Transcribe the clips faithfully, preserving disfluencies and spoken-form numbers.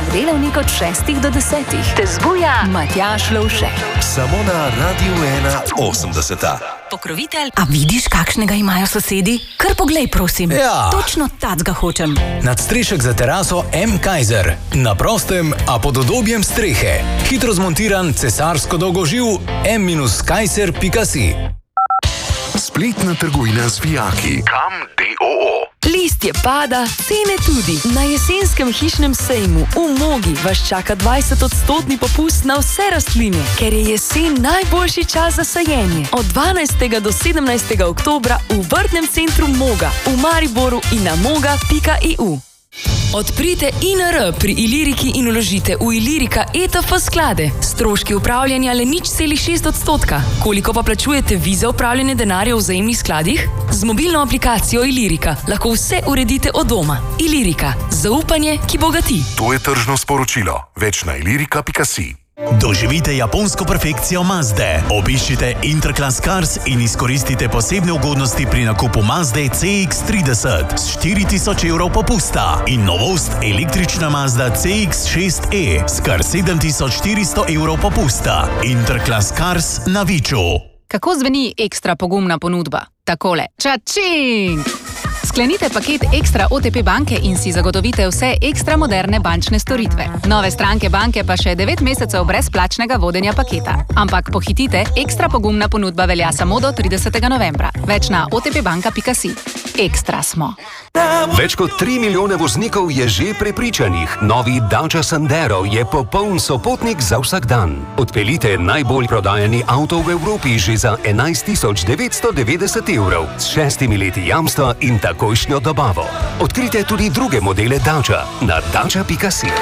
delavnik od šestih do desetih. Te zbuja Matjaž Lovšek. Samo na Radiu ena osemdeseta. Pokrovitelj, a vidiš, kakšnega imajo sosedi? Kar poglej, prosim. Ja. Točno tacga hočem. Nadstrešek za teraso M. Kaiser. Na prostem, a pod udobjem strehe. Hitro zmontiran cesarsko dolgoživ M Kaiser pika si. Spletna trgovina z vijaki. Kam D O O. Listje pada, cene tudi. Na jesenskem hišnem sejmu v Mogi vas čaka dvajset odstotni popust na vse rastline, ker je jesen najboljši čas za sajenje. Od dvanajstega do sedemnajstega oktobra v vrtnem centru Moga, v Mariboru in na moga pika e u. Odprite I N R pri Iliriki in vložite v Ilirika E T F sklade. Stroški upravljanja le nič celih šest odstotka. Koliko pa plačujete vi za upravljanje denarja v vzajemnih skladih? Z mobilno aplikacijo Ilirika lahko vse uredite od doma. Ilirika. Zaupanje, ki bogati. To je tržno sporočilo. Več na ilirika pika si. Doživite japonsko perfekcijo Mazde. Obiščite Interclass Cars in izkoristite posebne ugodnosti pri nakupu Mazde C X trideset s štiri tisoč evrov popusta in novost električna Mazda C X šest E s kar sedem tisoč štiristo evrov popusta. Interclass Cars na Viču. Kako zveni ekstra pogumna ponudba? Takole. Čačing! Sklenite paket Ekstra O T P banke in si zagotovite vse ekstra moderne bančne storitve. Nove stranke banke pa še devet mesecev brezplačnega vodenja paketa. Ampak pohitite, ekstra pogumna ponudba velja samo do tridesetega novembra. Več na o t p banka pika si. Ekstra smo. Več kot tri milijone voznikov je že prepričanih. Novi Dacia Sandero je popoln sopotnik za vsak dan. Odpeljite najbolj prodajani avto v Evropi že za enajst tisoč devetsto devetdeset evrov s šestimi leti jamstva in takojšnjo dobavo. Odkrite tudi druge modele Dacia na dacia pika si.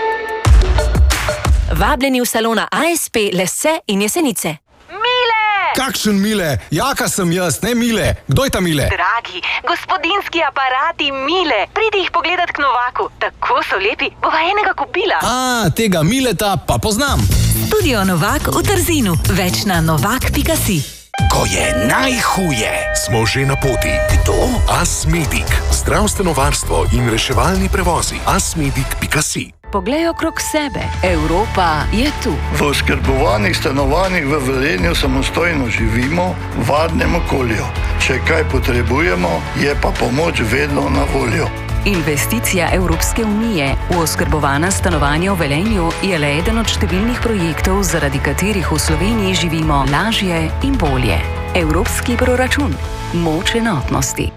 Vabljeni v salona A S P Lese in Jesenice. Kakšen Mile? Jaka sem jaz, ne Mile. Kdo je ta Mile? Dragi, gospodinski aparati Mile. Pridi jih pogledat k Novaku. Tako so lepi, bova enega kupila. A, tega Mileta pa poznam. Studio Novak v Trzinu. Več na novak pika si. Ko je najhuje, smo že na poti. Kdo? Asmedic. Zdravstveno varstvo in reševalni prevozi. asmedic pika si. Poglej okrog sebe. Evropa je tu. V oskrbovanih stanovanjih v Velenju samostojno živimo v varnem okolju. Če kaj potrebujemo, je pa pomoč vedno na voljo. Investicija Evropske unije v oskrbovana stanovanja v Velenju je le eden od številnih projektov, zaradi katerih v Sloveniji živimo lažje in bolje. Evropski proračun. Moč enotnosti.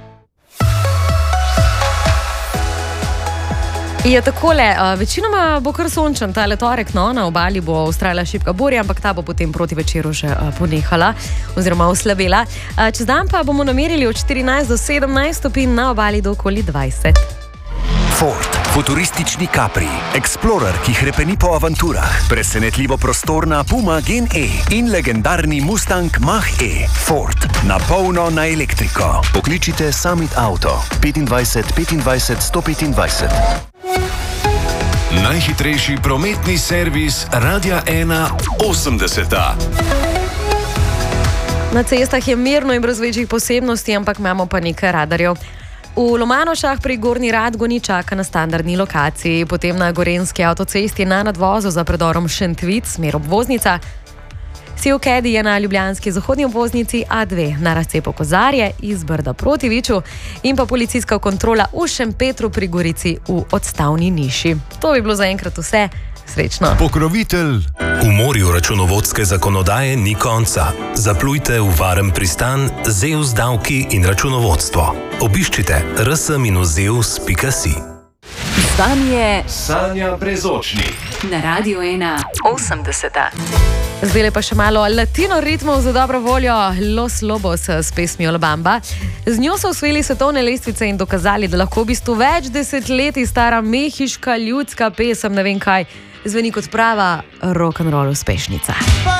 Je takole, večinoma bo kar sončen tale torek, no, na obali bo vztrajala šibka burja, ampak ta bo potem proti večeru že ponehala oziroma oslabela. Čez dan pa bomo namerili od štirinajst do sedemnajst stopinj, na obali do okoli dvajset. Ford, futuristični Capri, Explorer, ki hrepeni po avanturah, presenetljivo prostorna Puma Gen E in legendarni Mustang Mach-E. Ford, na polno na elektriko. Pokličite Summit Auto petindvajset petindvajset sto petindvajset. Najhitrejši prometni servis Radia ena osemdeseta. Na cestah je mirno in brez večjih posebnosti, ampak imamo pa nekaj radarjev. V Lomanošah pri Gornji Radgoni čaka na standardni lokaciji, potem na Gorenjski avtocesti na nadvozu za predorom Šentvid, smer obvoznica. Sivkedi je na ljubljanski zahodni obvoznici A dve na razcepu Kozarje iz Brda proti Viču in pa policijska kontrola v Šempetru pri Gorici v odstavni Niši. To bi bilo zaenkrat vse. Srečno. Pokrovitelj. V morju računovodske zakonodaje ni konca. Zaplujte v varen pristan Zeus davki in računovodstvo. Obiščite r s zeus pika si. Stanje Sanja Brezočnik. Na Radiu ena osemdeseta. Zdaj pa še malo latino ritmov za dobro voljo. Los Lobos s pesmijo La Bamba. Z njo so osvojili svetovne lestvice in dokazali, da lahko v bistvu več desetletij stara mehiška ljudska pesem, ne vem kaj, zveni kot prava rock'n'roll uspešnica.